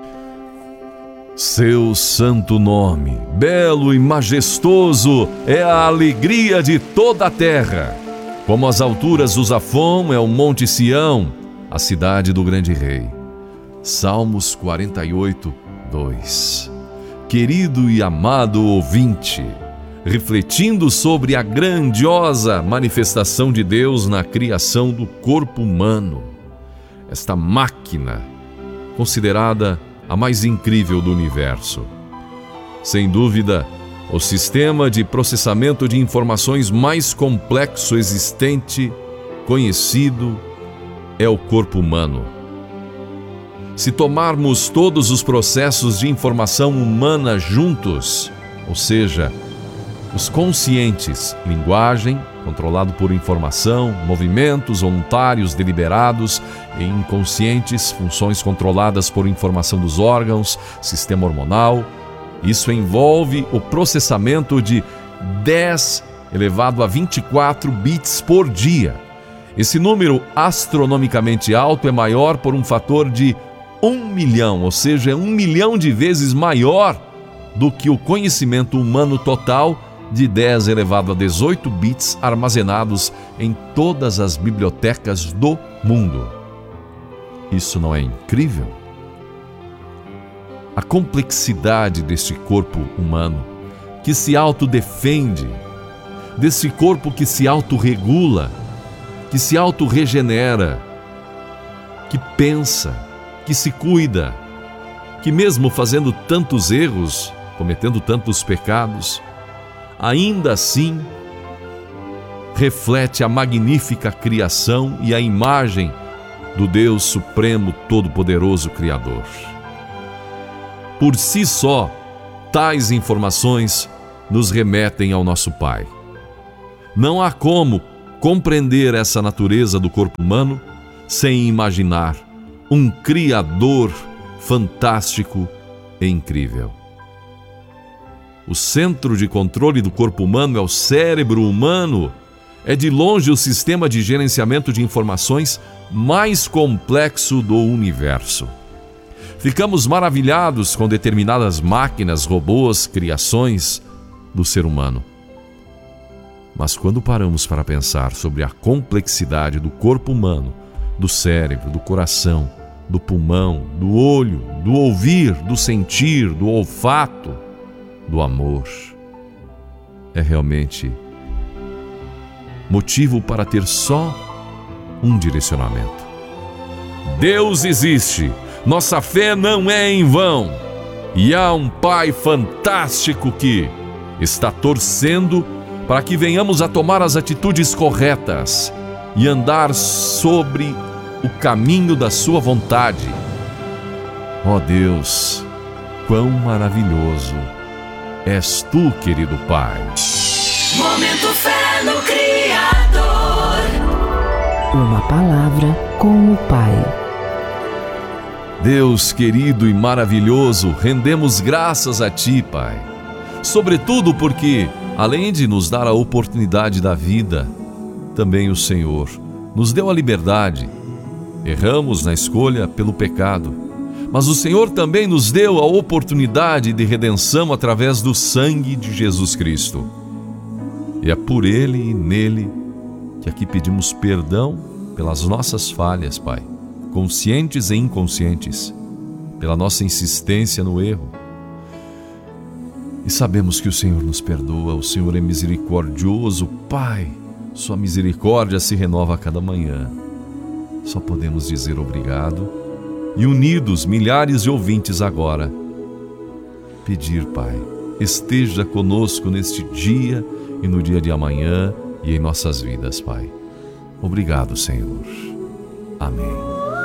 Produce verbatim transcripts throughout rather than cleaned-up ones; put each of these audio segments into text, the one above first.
Seu santo nome, belo e majestoso, é a alegria de toda a terra. Como as alturas do Zafon é o Monte Sião, a cidade do grande rei. Salmos quarenta e oito, dois. Querido e amado ouvinte, refletindo sobre a grandiosa manifestação de Deus na criação do corpo humano, esta máquina considerada a mais incrível do universo. Sem dúvida, o sistema de processamento de informações mais complexo existente, conhecido, é o corpo humano. Se tomarmos todos os processos de informação humana juntos, ou seja, os conscientes, linguagem, controlado por informação, movimentos voluntários deliberados, e inconscientes, funções controladas por informação dos órgãos, sistema hormonal. Isso envolve o processamento de dez elevado a vinte e quatro bits por dia. Esse número astronomicamente alto é maior por um fator de um milhão, ou seja, é um milhão de vezes maior do que o conhecimento humano total de dez elevado a dezoito bits armazenados em todas as bibliotecas do mundo. Isso não é incrível? A complexidade deste corpo humano, que se autodefende, desse corpo que se autorregula, que se autorregenera, que pensa, que se cuida, que mesmo fazendo tantos erros, cometendo tantos pecados, ainda assim reflete a magnífica criação e a imagem do Deus Supremo Todo-Poderoso Criador. Por si só, tais informações nos remetem ao nosso Pai. Não há como compreender essa natureza do corpo humano sem imaginar um Criador fantástico e incrível. O centro de controle do corpo humano é o cérebro humano. É de longe o sistema de gerenciamento de informações mais complexo do universo. Ficamos maravilhados com determinadas máquinas, robôs, criações do ser humano. Mas quando paramos para pensar sobre a complexidade do corpo humano, do cérebro, do coração, do pulmão, do olho, do ouvir, do sentir, do olfato, do amor, é realmente motivo para ter só um direcionamento. Deus existe, nossa fé não é em vão, e há um Pai fantástico que está torcendo para que venhamos a tomar as atitudes corretas e andar sobre o caminho da sua vontade. Ó Deus, quão maravilhoso és tu, querido Pai. Momento Fé no Criador. Uma palavra com o Pai. Deus querido e maravilhoso, rendemos graças a Ti, Pai. Sobretudo porque, além de nos dar a oportunidade da vida, também o Senhor nos deu a liberdade. Erramos na escolha pelo pecado, mas o Senhor também nos deu a oportunidade de redenção através do sangue de Jesus Cristo. E é por Ele e nele que aqui pedimos perdão pelas nossas falhas, Pai, conscientes e inconscientes, pela nossa insistência no erro. E sabemos que o Senhor nos perdoa, o Senhor é misericordioso, Pai, Sua misericórdia se renova a cada manhã. Só podemos dizer obrigado e, unidos, milhares de ouvintes agora, pedir, Pai, esteja conosco neste dia e no dia de amanhã e em nossas vidas, Pai. Obrigado, Senhor. Amém.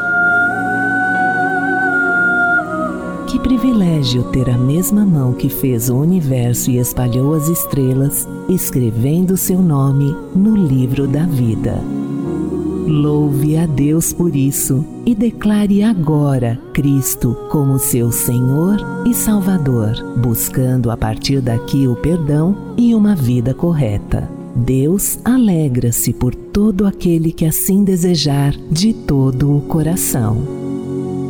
Que privilégio ter a mesma mão que fez o universo e espalhou as estrelas, escrevendo seu nome no livro da vida. Louve a Deus por isso e declare agora Cristo como seu Senhor e Salvador, buscando a partir daqui o perdão e uma vida correta. Deus alegra-se por todo aquele que assim desejar de todo o coração.